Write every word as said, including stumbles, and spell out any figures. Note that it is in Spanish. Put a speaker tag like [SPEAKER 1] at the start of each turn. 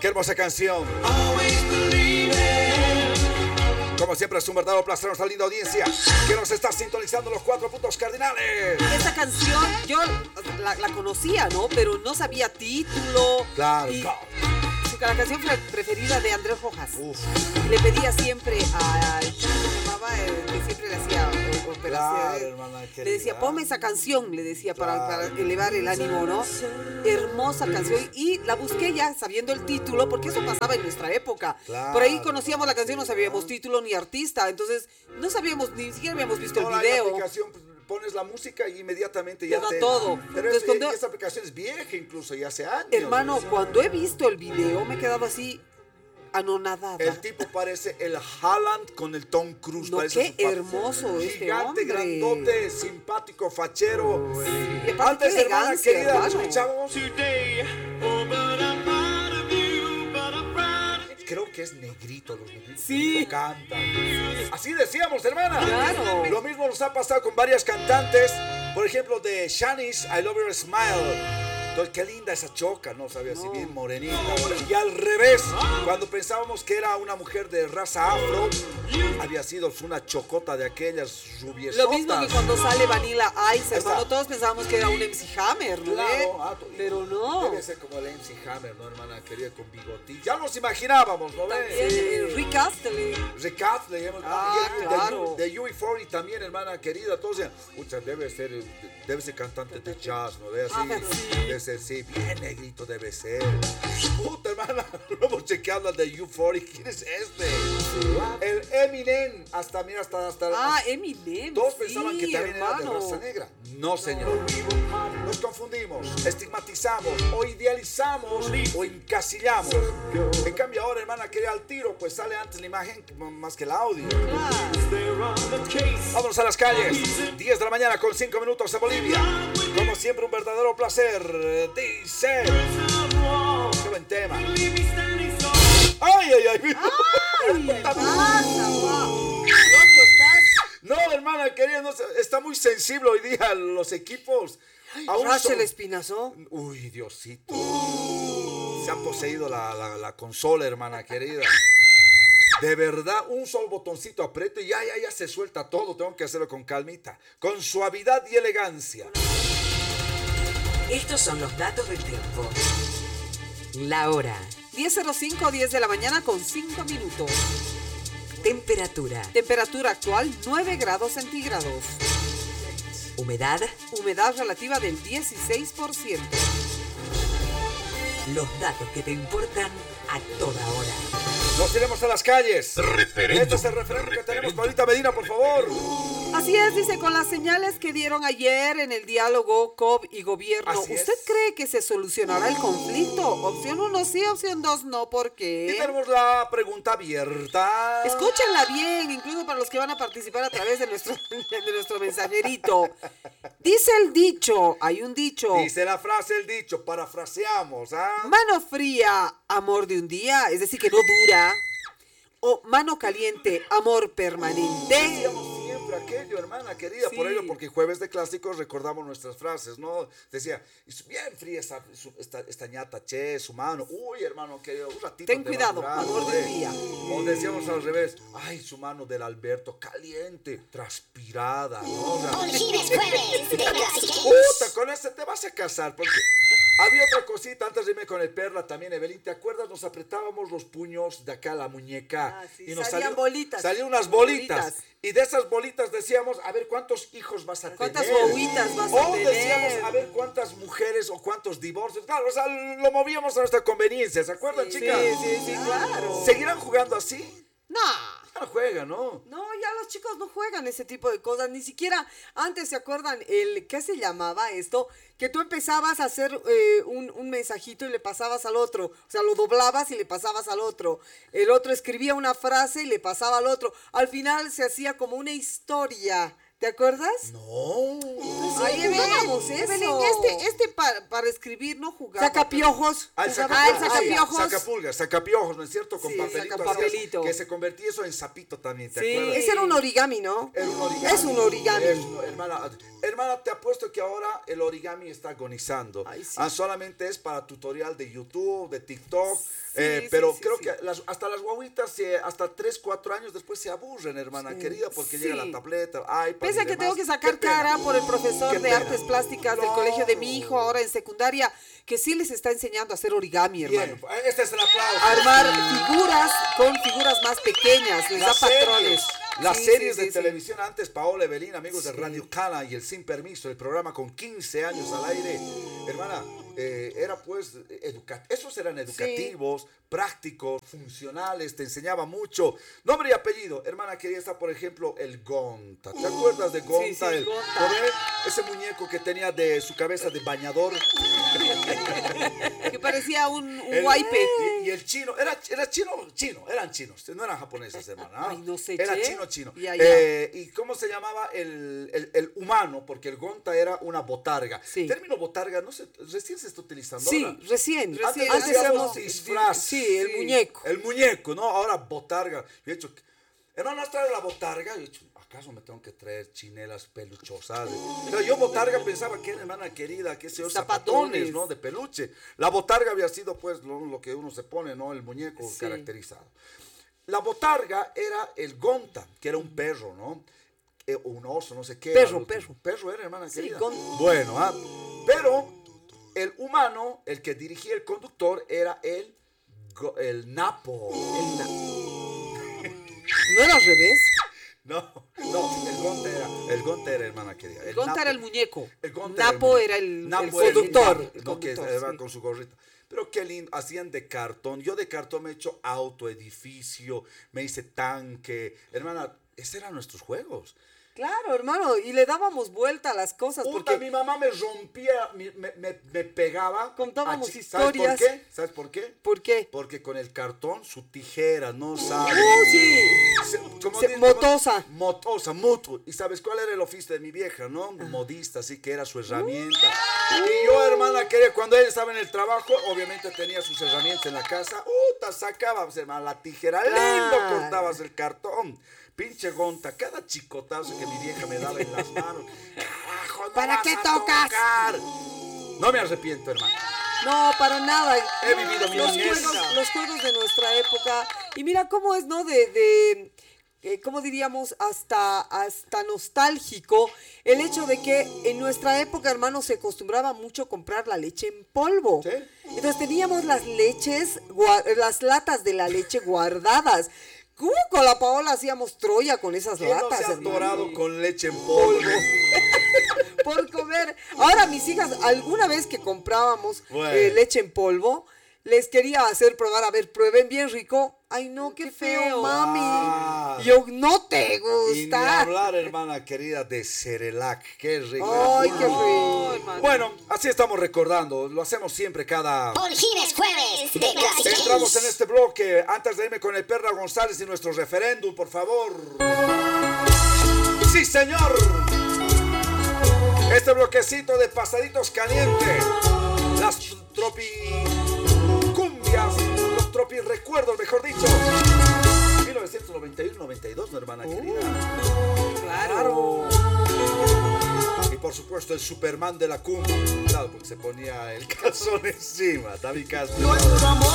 [SPEAKER 1] Qué hermosa canción. Como siempre es un verdadero placer nuestra linda audiencia que nos está sintonizando los cuatro puntos cardinales.
[SPEAKER 2] Esta canción yo la, la conocía, ¿no? Pero no sabía título.
[SPEAKER 1] Claro.
[SPEAKER 2] Y la canción preferida de Andrés Rojas.
[SPEAKER 1] Uf.
[SPEAKER 2] Le pedía siempre a... ¿Cómo se llamaba? El que siempre le hacía operación.
[SPEAKER 1] Claro, hermana,
[SPEAKER 2] le decía, ponme esa canción, le decía,
[SPEAKER 1] claro,
[SPEAKER 2] para, para elevar el ánimo, ¿no? Hermosa canción. Y la busqué ya sabiendo el título, porque eso pasaba en nuestra época.
[SPEAKER 1] Claro.
[SPEAKER 2] Por ahí conocíamos la canción, no sabíamos título ni artista. Entonces, no sabíamos, ni siquiera habíamos visto
[SPEAKER 1] Ahora
[SPEAKER 2] el video.
[SPEAKER 1] la aplicación, pues, pones la música y inmediatamente ya
[SPEAKER 2] te da
[SPEAKER 1] te
[SPEAKER 2] todo.
[SPEAKER 1] Pero
[SPEAKER 2] Entonces,
[SPEAKER 1] es,
[SPEAKER 2] cuando,
[SPEAKER 1] esa aplicación es vieja incluso, ya hace años.
[SPEAKER 2] hermano, cuando he visto el video me he quedado así anonadada.
[SPEAKER 1] El tipo parece el Haaland con el Tom Cruise.
[SPEAKER 2] No,
[SPEAKER 1] parece
[SPEAKER 2] qué
[SPEAKER 1] su
[SPEAKER 2] hermoso este
[SPEAKER 1] gigante,
[SPEAKER 2] hombre.
[SPEAKER 1] grandote, simpático, fachero.
[SPEAKER 2] Y aparte,
[SPEAKER 1] Antes,
[SPEAKER 2] qué
[SPEAKER 1] hermana
[SPEAKER 2] elegancia,
[SPEAKER 1] querida, lo
[SPEAKER 2] hermano.
[SPEAKER 1] escuchábamos. Creo que es negrito, los negritos
[SPEAKER 2] Sí.
[SPEAKER 1] cantan. Así decíamos, hermana.
[SPEAKER 2] Claro.
[SPEAKER 1] Lo mismo nos ha pasado con varias cantantes. Por ejemplo, de Shanice, I Love Your Smile. Entonces, qué linda esa choca, ¿no? Sabía, así
[SPEAKER 2] No.
[SPEAKER 1] bien morenita. Y al revés, cuando pensábamos que era una mujer de raza afro, había sido una chocota de aquellas rubiesotas.
[SPEAKER 2] Lo mismo que cuando sale Vanilla Ice, hermano.
[SPEAKER 1] Está.
[SPEAKER 2] Todos pensábamos que era un M C Hammer, ¿no?
[SPEAKER 1] Claro, ah,
[SPEAKER 2] Pero no.
[SPEAKER 1] Debe ser como el M C Hammer, ¿no, hermana querida? Con bigotito. Ya nos imaginábamos, ¿no ves?
[SPEAKER 2] También eh, Rick Astley.
[SPEAKER 1] Rick Astley, ah,
[SPEAKER 2] Ah,
[SPEAKER 1] y el-
[SPEAKER 2] claro.
[SPEAKER 1] de, U- de U cuarenta también, hermana querida. Entonces, pucha, debe ser, debe ser cantante de jazz, ¿no? Debe, así,
[SPEAKER 2] Ah, sí.
[SPEAKER 1] debe ser, sí, bien negrito debe ser. Puta, hermana, luego chequeando al de U cuarenta. ¿Quién es este? El Eminem. Hasta, mira, hasta, hasta.
[SPEAKER 2] Ah, Eminem.
[SPEAKER 1] Todos
[SPEAKER 2] sí,
[SPEAKER 1] pensaban que también
[SPEAKER 2] hermano.
[SPEAKER 1] era de raza negra. No, señor. Nos confundimos, estigmatizamos, o idealizamos, o encasillamos. En cambio ahora, hermana, que al tiro, pues sale antes la imagen más que el audio.
[SPEAKER 2] Claro.
[SPEAKER 1] Vámonos a las calles. diez de la mañana con cinco minutos en Bolivia. Como siempre, un verdadero placer. Dice. Qué buen tema. ¡Ay, ay, ay!
[SPEAKER 2] ¡Ay! ¡Qué pasa, guau! Loco, estás...
[SPEAKER 1] No, hermana querida, no, está muy sensible hoy día los equipos. Aún
[SPEAKER 2] Rachel
[SPEAKER 1] son-
[SPEAKER 2] Espinazo.
[SPEAKER 1] Uy, Diosito. Se ha poseído la, la, la consola, hermana querida. De verdad, un solo botoncito aprieto y ya, ya, ya se suelta todo. Tengo que hacerlo con calmita, con suavidad y elegancia.
[SPEAKER 3] Estos son los datos del tiempo. La hora.
[SPEAKER 2] diez cero cinco, diez de la mañana con cinco minutos.
[SPEAKER 3] Temperatura.
[SPEAKER 2] Temperatura actual nueve grados centígrados.
[SPEAKER 3] Humedad.
[SPEAKER 2] Humedad relativa del dieciséis por ciento.
[SPEAKER 3] Los datos que te importan a toda hora.
[SPEAKER 1] Nos iremos a las calles.
[SPEAKER 4] Referéndum.
[SPEAKER 1] Este es el referéndum que tenemos. Paulita Medina, por favor.
[SPEAKER 2] Así es, dice, con las señales que dieron ayer en el diálogo C O B y gobierno,
[SPEAKER 1] Así es.
[SPEAKER 2] ¿usted cree que se solucionará el conflicto? Opción uno sí, opción dos no, ¿por
[SPEAKER 1] Y
[SPEAKER 2] qué?
[SPEAKER 1] tenemos la pregunta abierta.
[SPEAKER 2] Escúchenla bien, incluso para los que van a participar a través de nuestro, de nuestro mensajerito. Dice el dicho, hay un dicho,
[SPEAKER 1] Dice la frase, el dicho, parafraseamos, ¿ah?
[SPEAKER 2] mano fría, amor de un día, es decir, que no dura, o mano caliente, amor permanente.
[SPEAKER 1] Decíamos siempre aquello, hermana querida,
[SPEAKER 2] Sí.
[SPEAKER 1] por ello, porque jueves de clásicos recordamos nuestras frases, ¿no? Decía, "Es bien fría esta, su- esta, esta ñata, che, su mano. Uy, hermano querido, un ratito.
[SPEAKER 2] Ten
[SPEAKER 1] te va a
[SPEAKER 2] cuidado,
[SPEAKER 1] durar,
[SPEAKER 2] amor
[SPEAKER 1] ¿no?
[SPEAKER 2] del día.
[SPEAKER 1] O decíamos al revés, ay, su mano del Alberto, caliente, transpirada, ¿no? O sea, puta, con ese te vas a casar, porque había otra cosita antes de irme con el Perla también, Evelyn, ¿te acuerdas? Nos apretábamos los puños de acá a la muñeca.
[SPEAKER 2] Ah, sí,
[SPEAKER 1] nos
[SPEAKER 2] salían bolitas.
[SPEAKER 1] Salían unas bolitas.
[SPEAKER 2] Bolitas.
[SPEAKER 1] Y de esas bolitas decíamos, a ver cuántos hijos vas a
[SPEAKER 2] ¿Cuántas
[SPEAKER 1] tener.
[SPEAKER 2] guaguitas vas a
[SPEAKER 1] O
[SPEAKER 2] tener?
[SPEAKER 1] decíamos, a ver cuántas mujeres o cuántos divorcios. Claro, o sea, lo movíamos a nuestra conveniencia, ¿se acuerdan,
[SPEAKER 2] Sí,
[SPEAKER 1] chicas?
[SPEAKER 2] sí, sí, claro.
[SPEAKER 1] ¿Seguirán jugando así?
[SPEAKER 2] No.
[SPEAKER 1] Ya no juegan, ¿no?
[SPEAKER 2] No, ya los chicos no juegan ese tipo de cosas, ni siquiera antes se acuerdan el, ¿qué se llamaba esto? Que tú empezabas a hacer eh, un, un mensajito y le pasabas al otro, o sea, lo doblabas y le pasabas al otro, el otro escribía una frase y le pasaba al otro, al final se hacía como una historia, ¿te acuerdas?
[SPEAKER 1] No.
[SPEAKER 2] Ahí jugábamos eso.
[SPEAKER 5] Evelyn,
[SPEAKER 2] este, este para, para escribir no jugaba.
[SPEAKER 5] Sacapiojos.
[SPEAKER 1] Ah, el
[SPEAKER 2] Jugaba-
[SPEAKER 1] saca-
[SPEAKER 2] ah, el sacapiojos.
[SPEAKER 1] Sacapulgas, sacapiojos, ¿no es cierto? Con
[SPEAKER 2] Sí,
[SPEAKER 1] papelito.
[SPEAKER 2] sacapapelito.
[SPEAKER 1] así, que se convertía eso en sapito también, ¿te
[SPEAKER 2] Sí.
[SPEAKER 1] acuerdas?
[SPEAKER 5] Ese era un origami, ¿no?
[SPEAKER 1] Era un origami.
[SPEAKER 5] Es un origami.
[SPEAKER 1] Es un- hermana, hermana, te apuesto que ahora el origami está agonizando.
[SPEAKER 2] Ay, sí.
[SPEAKER 1] Ah, solamente es para tutorial de YouTube, de TikTok. Eh,
[SPEAKER 2] sí,
[SPEAKER 1] pero
[SPEAKER 2] sí,
[SPEAKER 1] creo
[SPEAKER 2] sí.
[SPEAKER 1] que las- hasta las guaguitas, se- hasta tres, cuatro años después se aburren, hermana
[SPEAKER 2] Sí.
[SPEAKER 1] querida, porque
[SPEAKER 2] Sí.
[SPEAKER 1] llega la tableta, iPad
[SPEAKER 2] Pese
[SPEAKER 1] y
[SPEAKER 2] a que
[SPEAKER 1] demás.
[SPEAKER 2] tengo que sacar
[SPEAKER 1] Qué pena.
[SPEAKER 2] cara por el profesor
[SPEAKER 1] Qué
[SPEAKER 2] de
[SPEAKER 1] pena.
[SPEAKER 2] artes plásticas del
[SPEAKER 1] No.
[SPEAKER 2] colegio de mi hijo, ahora en secundaria, que sí les está enseñando a hacer origami, hermano.
[SPEAKER 1] Bien, este es el aplauso.
[SPEAKER 2] Armar figuras con figuras más pequeñas, les
[SPEAKER 1] Las
[SPEAKER 2] da patrones.
[SPEAKER 1] series, las
[SPEAKER 2] Sí,
[SPEAKER 1] series
[SPEAKER 2] sí,
[SPEAKER 1] de
[SPEAKER 2] sí, sí.
[SPEAKER 1] televisión antes, Paola Evelyn, amigos de
[SPEAKER 2] Sí.
[SPEAKER 1] Radio Cana y el Sin Permiso, el programa con quince años al aire, hermana, eh, era pues, educa esos eran educativos, prácticos, funcionales, te enseñaba mucho. Nombre y apellido, hermana querida, está por ejemplo el Gonta. ¿Te acuerdas de Gonta?
[SPEAKER 2] Sí, sí,
[SPEAKER 1] el,
[SPEAKER 2] Gonta.
[SPEAKER 1] ¿no ves? Ese muñeco que tenía de su cabeza de bañador.
[SPEAKER 2] Que parecía un, un
[SPEAKER 1] El-
[SPEAKER 2] guaype.
[SPEAKER 1] Y, y el chino, era, era chino, chino, eran chinos, no eran japoneses, hermano.
[SPEAKER 2] Ay, no sé,
[SPEAKER 1] Era
[SPEAKER 2] che.
[SPEAKER 1] chino, chino.
[SPEAKER 2] Ya, ya.
[SPEAKER 1] Eh, ¿y cómo se llamaba el, el, el humano? Porque el gonta era una botarga.
[SPEAKER 2] Sí.
[SPEAKER 1] El término botarga, no sé, recién se está utilizando
[SPEAKER 2] Sí,
[SPEAKER 1] ahora.
[SPEAKER 2] recién,
[SPEAKER 1] Antes
[SPEAKER 2] recién.
[SPEAKER 1] decíamos
[SPEAKER 2] hacíamos-
[SPEAKER 1] disfraz.
[SPEAKER 2] Sí, el muñeco.
[SPEAKER 1] El muñeco, ¿no? Ahora botarga. Yo he dicho, hermano, ¿has traído la botarga? Yo he dicho, ¿acaso me tengo que traer chinelas peluchosas? Pero yo botarga pensaba que era, hermana querida, que sé, zapatones,
[SPEAKER 2] Zapatones.
[SPEAKER 1] ¿no? De peluche. La botarga había sido, pues, lo, lo que uno se pone, ¿no? El muñeco
[SPEAKER 2] Sí.
[SPEAKER 1] caracterizado. La botarga era el gonta, que era un perro, ¿no? Eh, o un oso, no sé qué.
[SPEAKER 2] Perro,
[SPEAKER 1] era,
[SPEAKER 2] perro.
[SPEAKER 1] Perro era, hermana
[SPEAKER 2] Sí,
[SPEAKER 1] querida.
[SPEAKER 2] gon-
[SPEAKER 1] Bueno, ah, pero el humano, el que dirigía el conductor, era el, go- el napo.
[SPEAKER 2] El na- ¿No era al revés?
[SPEAKER 1] No, no, el gonta era, el gonta era, hermana querida.
[SPEAKER 2] El Gonta
[SPEAKER 1] napo.
[SPEAKER 2] era el muñeco.
[SPEAKER 1] El gonta
[SPEAKER 2] Napo
[SPEAKER 1] muñeco.
[SPEAKER 2] era el,
[SPEAKER 1] Napo
[SPEAKER 2] el
[SPEAKER 1] era
[SPEAKER 2] conductor.
[SPEAKER 1] napo,
[SPEAKER 2] el
[SPEAKER 1] ¿no? Que
[SPEAKER 2] conductor,
[SPEAKER 1] iba
[SPEAKER 2] sí.
[SPEAKER 1] con su gorrita. Pero qué lindo, hacían de cartón. Yo de cartón me he hecho auto, edificio, me hice tanque. Hermana, esos eran nuestros juegos.
[SPEAKER 2] Claro, hermano, y le dábamos vuelta a las cosas
[SPEAKER 1] Puta,
[SPEAKER 2] porque
[SPEAKER 1] mi mamá me rompía, mi- me, me- me pegaba.
[SPEAKER 2] Contábamos
[SPEAKER 1] Achi-
[SPEAKER 2] historias.
[SPEAKER 1] ¿Sabes por qué? ¿Sabes por qué?
[SPEAKER 2] ¿Por qué?
[SPEAKER 1] Porque con el cartón, su tijera, no sabe.
[SPEAKER 2] ¡Uh, sí!
[SPEAKER 1] Se- como
[SPEAKER 2] Se-
[SPEAKER 1] dice-
[SPEAKER 2] motosa.
[SPEAKER 1] como- Motosa, mutuo. ¿Y sabes cuál era el oficio de mi vieja, no? Modista, así que era su herramienta. Y yo, hermana, quería, cuando ella estaba en el trabajo, obviamente tenía sus herramientas en la casa. ¡Uta! Sacabas, hermana, la tijera. Lindo
[SPEAKER 2] Claro.
[SPEAKER 1] cortabas el cartón. Pinche gonta, cada chicotazo que mi vieja me daba en las manos. Carajo, no
[SPEAKER 2] ¿Para
[SPEAKER 1] vas
[SPEAKER 2] qué
[SPEAKER 1] a
[SPEAKER 2] tocas?
[SPEAKER 1] tocar. No me arrepiento, hermano.
[SPEAKER 2] No, para nada.
[SPEAKER 1] He vivido mi
[SPEAKER 2] los
[SPEAKER 1] niñez.
[SPEAKER 2] juegos, los juegos de nuestra época. Y mira cómo es, ¿no? De, de eh, ¿cómo diríamos? Hasta, hasta nostálgico. El hecho de que en nuestra época, hermano, se acostumbraba mucho comprar la leche en polvo.
[SPEAKER 1] ¿Sí?
[SPEAKER 2] Entonces teníamos las leches, gua- las latas de la leche guardadas. ¿Cómo con la Paola hacíamos Troya con esas
[SPEAKER 1] ¿Quién no
[SPEAKER 2] latas,
[SPEAKER 1] se ha
[SPEAKER 2] hermano?
[SPEAKER 1] atorado con leche en polvo?
[SPEAKER 2] Por comer. Ahora mis hijas, alguna vez que comprábamos
[SPEAKER 1] Bueno.
[SPEAKER 2] eh, leche en polvo, les quería hacer probar, a ver, prueben bien rico. Ay, no, qué,
[SPEAKER 5] Qué
[SPEAKER 2] feo,
[SPEAKER 5] feo.
[SPEAKER 2] mami.
[SPEAKER 1] Ah.
[SPEAKER 2] Yo, no te
[SPEAKER 1] Y ni
[SPEAKER 2] gusta.
[SPEAKER 1] hablar, hermana querida, de Cerelac. Qué rico.
[SPEAKER 2] Ay, qué rico.
[SPEAKER 1] Bueno, así estamos recordando. Lo hacemos siempre cada...
[SPEAKER 4] Orgines jueves de Classic
[SPEAKER 1] Entramos
[SPEAKER 4] Games.
[SPEAKER 1] en este bloque. Antes de irme con el Perla González y nuestro referéndum, por favor. Sí, señor. Este bloquecito de pasaditos calientes. Las tropi cumbias, los tropi recuerdos, mejor dicho. mil novecientos noventa y uno noventa y dos, mi hermana querida.
[SPEAKER 2] Claro.
[SPEAKER 1] Y por supuesto el Superman de la cumbia. Claro, porque se ponía el calzón encima. David Castro.
[SPEAKER 6] Nuestro amor